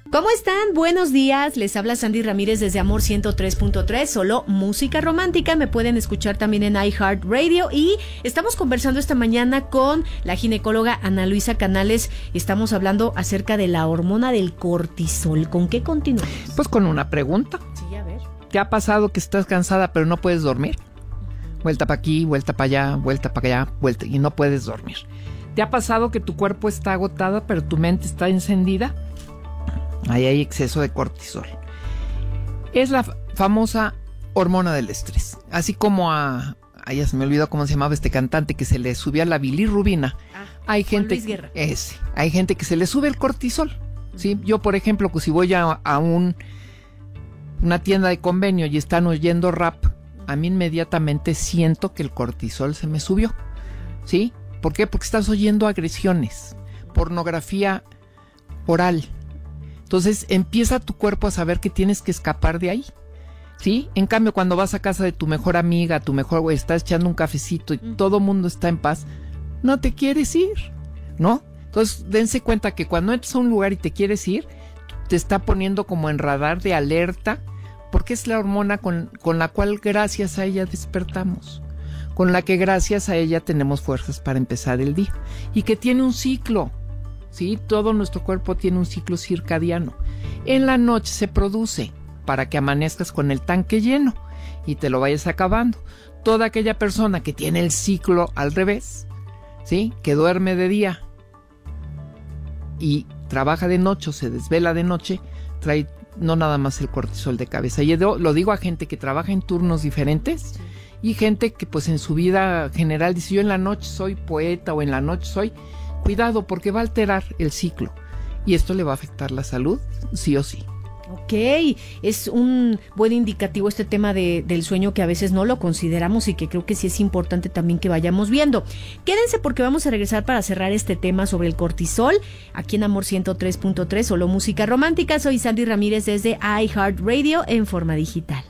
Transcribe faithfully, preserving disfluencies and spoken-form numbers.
¿Cómo están? Buenos días, les habla Sandy Ramírez desde Amor ciento tres punto tres, solo música romántica. Me pueden escuchar también en iHeartRadio y estamos conversando esta mañana con la ginecóloga Ana Luisa Canales. Estamos hablando acerca de la hormona del cortisol. ¿Con qué continuamos? Pues con una pregunta. Sí, a ver. ¿Te ha pasado que estás cansada pero no puedes dormir? Vuelta para aquí, vuelta para allá, vuelta para allá, vuelta y no puedes dormir. ¿Te ha pasado que tu cuerpo está agotada pero tu mente está encendida? Ahí hay exceso de cortisol. Es la famosa hormona del estrés. Así como a... a ya se me olvidó cómo se llamaba este cantante que se le subía la bilirrubina. Ah, hay Juan gente Luis Guerra. ese, hay gente que se le sube el cortisol. ¿Sí? Yo, por ejemplo, que si voy a, a un una tienda de convenio y están oyendo rap, a mí inmediatamente siento que el cortisol se me subió. ¿Sí? ¿Por qué? Porque estás oyendo agresiones, pornografía oral. Entonces empieza tu cuerpo a saber que tienes que escapar de ahí, ¿sí? En cambio, cuando vas a casa de tu mejor amiga, tu mejor güey, estás echando un cafecito y mm. todo mundo está en paz, no te quieres ir, ¿no? Entonces dense cuenta que cuando entras a un lugar y te quieres ir, te está poniendo como en radar de alerta, porque es la hormona con, con la cual gracias a ella despertamos, con la que gracias a ella tenemos fuerzas para empezar el día, y que tiene un ciclo. Sí, todo nuestro cuerpo tiene un ciclo circadiano. En la noche se produce para que amanezcas con el tanque lleno y te lo vayas acabando. Toda aquella persona que tiene el ciclo al revés, ¿sí? Que duerme de día y trabaja de noche o se desvela de noche, trae no nada más el cortisol de cabeza. Y lo digo a gente que trabaja en turnos diferentes y gente que pues en su vida general dice, yo en la noche soy poeta o en la noche soy... Cuidado, porque va a alterar el ciclo y esto le va a afectar la salud, sí o sí. Ok, es un buen indicativo este tema de, del sueño que a veces no lo consideramos y que creo que sí es importante también que vayamos viendo. Quédense porque vamos a regresar para cerrar este tema sobre el cortisol aquí en Amor ciento tres punto tres, solo música romántica. Soy Sandy Ramírez desde iHeartRadio en forma digital.